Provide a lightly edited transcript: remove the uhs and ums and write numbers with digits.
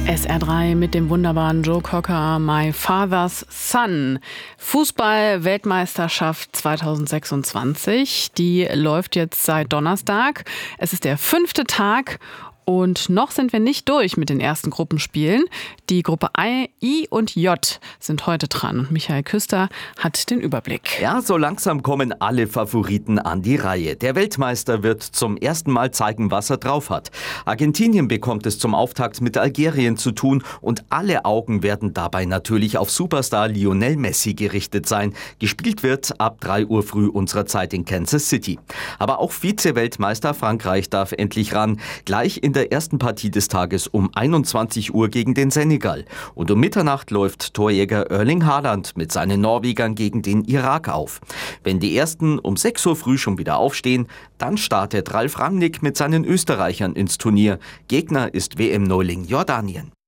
SR3 mit dem wunderbaren Joe Cocker, My Father's Son. Fußball-Weltmeisterschaft 2026, die läuft jetzt seit Donnerstag. Es ist der 5. Tag. Und noch sind wir nicht durch mit den ersten Gruppenspielen. Die Gruppe I und J sind heute dran. Und Michael Küster hat den Überblick. Ja, so langsam kommen alle Favoriten an die Reihe. Der Weltmeister wird zum ersten Mal zeigen, was er drauf hat. Argentinien bekommt es zum Auftakt mit Algerien zu tun. Und alle Augen werden dabei natürlich auf Superstar Lionel Messi gerichtet sein. Gespielt wird ab 3 Uhr früh unserer Zeit in Kansas City. Aber auch Vize-Weltmeister Frankreich darf endlich ran. Gleich in der ersten Partie des Tages um 21 Uhr gegen den Senegal. Und um Mitternacht läuft Torjäger Erling Haaland mit seinen Norwegern gegen den Irak auf. Wenn die Ersten um 6 Uhr früh schon wieder aufstehen, dann startet Ralf Rangnick mit seinen Österreichern ins Turnier. Gegner ist WM-Neuling Jordanien.